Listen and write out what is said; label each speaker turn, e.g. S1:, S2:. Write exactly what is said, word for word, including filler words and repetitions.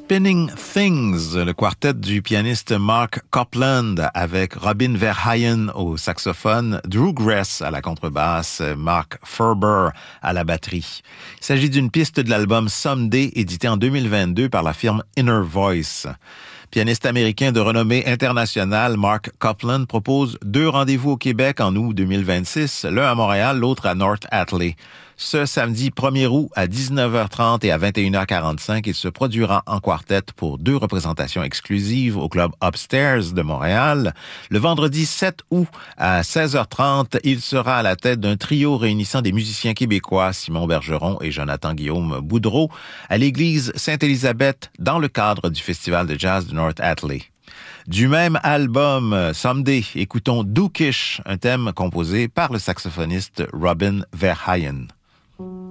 S1: Spinning Things, le quartet du pianiste Mark Copland avec Robin Verheyen au saxophone, Drew Gress à la contrebasse, Mark Ferber à la batterie. Il s'agit d'une piste de l'album Someday, édité en deux mille vingt-deux par la firme Inner Voice. Pianiste américain de renommée internationale, Mark Copland propose deux rendez-vous au Québec en août deux mille vingt-six, l'un à Montréal, l'autre à North Atlee. Ce samedi premier août à dix-neuf heures trente et à vingt et une heures quarante-cinq, il se produira en quartet pour deux représentations exclusives au club Upstairs de Montréal. Le vendredi sept août à seize heures trente, il sera à la tête d'un trio réunissant des musiciens québécois, Simon Bergeron et Jonathan-Guillaume Boudreau, à l'église Sainte-Élisabeth dans le cadre du Festival de jazz de North Atlee. Du même album, Someday, écoutons Dookish, un thème composé par le saxophoniste Robin Verheyen.